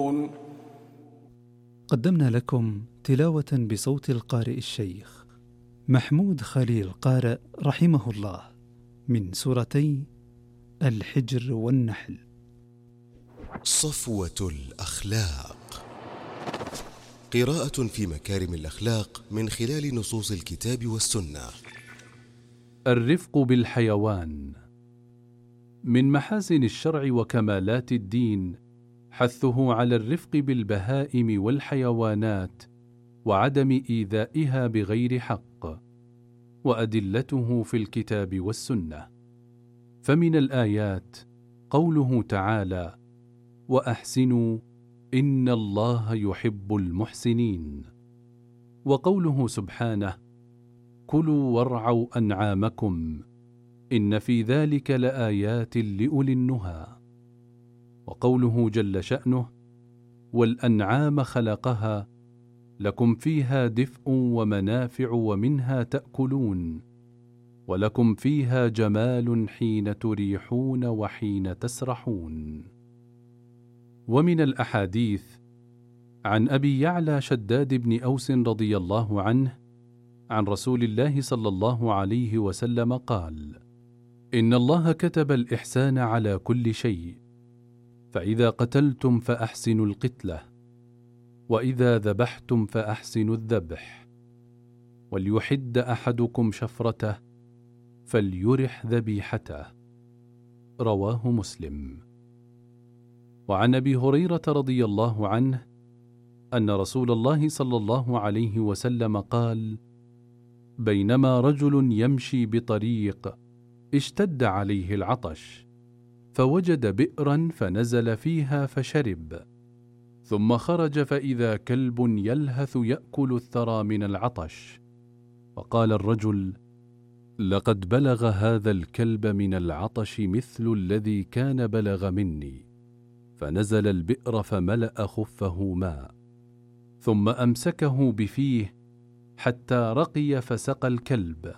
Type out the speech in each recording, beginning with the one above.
قدمنا لكم تلاوة بصوت القارئ الشيخ محمود خليل قارئ رحمه الله من سورتي الحجر والنحل. صفوة الأخلاق، قراءة في مكارم الأخلاق من خلال نصوص الكتاب والسنة. الرفق بالحيوان. من محاسن الشرع وكمالات الدين حثه على الرفق بالبهائم والحيوانات وعدم إيذائها بغير حق، وأدلته في الكتاب والسنة. فمن الآيات قوله تعالى: وأحسنوا إن الله يحب المحسنين، وقوله سبحانه: كلوا وارعوا أنعامكم إن في ذلك لآيات لأولي النهى، وقوله جل شأنه: والأنعام خلقها لكم فيها دفء ومنافع ومنها تأكلون ولكم فيها جمال حين تريحون وحين تسرحون. ومن الأحاديث عن أبي يعلى شداد بن أوس رضي الله عنه عن رسول الله صلى الله عليه وسلم قال: إن الله كتب الإحسان على كل شيء، فإذا قتلتم فأحسنوا القتلة، وإذا ذبحتم فأحسنوا الذبح، وليحد أحدكم شفرته فليرح ذبيحته. رواه مسلم. وعن أبي هريرة رضي الله عنه أن رسول الله صلى الله عليه وسلم قال: بينما رجل يمشي بطريق اشتد عليه العطش، فوجد بئرا فنزل فيها فشرب، ثم خرج فإذا كلب يلهث يأكل الثرى من العطش، فقال الرجل: لقد بلغ هذا الكلب من العطش مثل الذي كان بلغ مني، فنزل البئر فملأ خفه ماء، ثم أمسكه بفيه حتى رقي فسقى الكلب،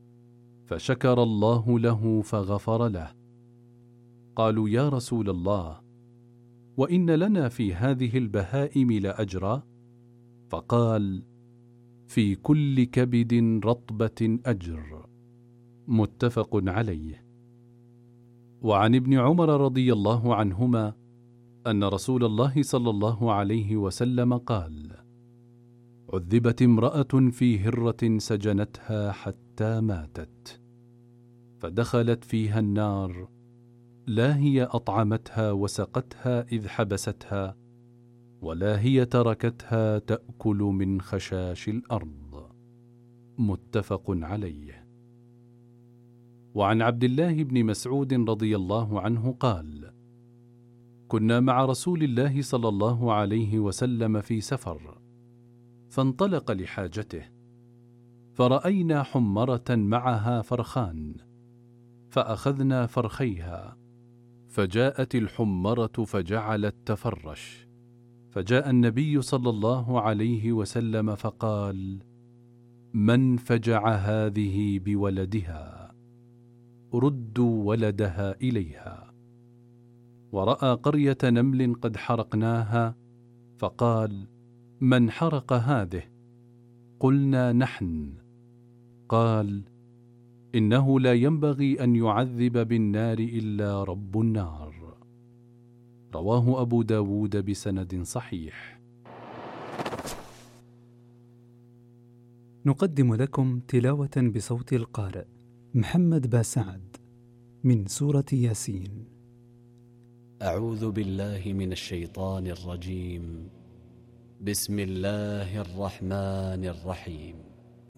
فشكر الله له فغفر له. قالوا: يا رسول الله، وإن لنا في هذه البهائم لأجرا؟ فقال: في كل كبد رطبة أجر. متفق عليه. وعن ابن عمر رضي الله عنهما أن رسول الله صلى الله عليه وسلم قال: عذبت امرأة في هرة سجنتها حتى ماتت، فدخلت فيها النار، لا هي أطعمتها وسقتها إذ حبستها، ولا هي تركتها تأكل من خشاش الأرض. متفق عليه. وعن عبد الله بن مسعود رضي الله عنه قال: كنا مع رسول الله صلى الله عليه وسلم في سفر، فانطلق لحاجته، فرأينا حمرة معها فرخان، فأخذنا فرخيها، فجاءت الحمرة فجعلت تفرش، فجاء النبي صلى الله عليه وسلم فقال: من فجع هذه بولدها؟ ردوا ولدها إليها. ورأى قرية نمل قد حرقناها، فقال: من حرق هذه؟ قلنا: نحن. قال: إنه لا ينبغي أن يعذب بالنار إلا رب النار. رواه أبو داود بسند صحيح. نقدم لكم تلاوة بصوت القارئ محمد باسعد من سورة ياسين. أعوذ بالله من الشيطان الرجيم. بسم الله الرحمن الرحيم.